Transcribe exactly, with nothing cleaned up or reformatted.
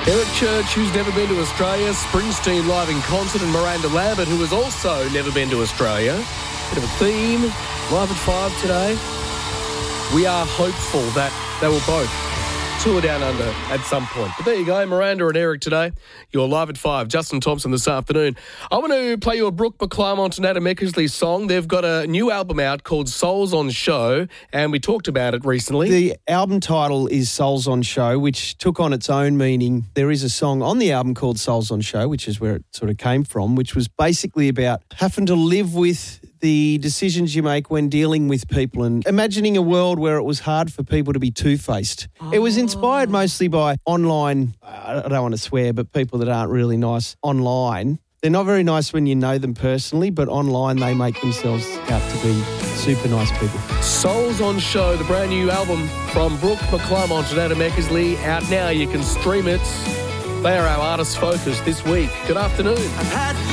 Eric Church, who's never been to Australia, Springsteen live in concert, and Miranda Lambert, who has also never been to Australia. Bit of a theme, live at five today. We are hopeful that they will both tour down under at some point. But there you go, Miranda and Eric today. You're live at five. Justin Thompson this afternoon. I want to play you a Brooke McClymont and Adam Eckersley song. They've got a new album out called Souls on Show, and we talked about it recently. The album title is Souls on Show, which took on its own meaning. There is a song on the album called Souls on Show, which is where it sort of came from, which was basically about having to live with the decisions you make when dealing with people and imagining a world where it was hard for people to be two-faced. Oh. It was inspired mostly by online, I don't want to swear, but people that aren't really nice online. They're not very nice when you know them personally, but online they make themselves out to be super nice people. Souls on Show, the brand new album from Brooke McClymont and Adam Eckersley, out now. You can stream it. They are our artist focus this week. Good afternoon.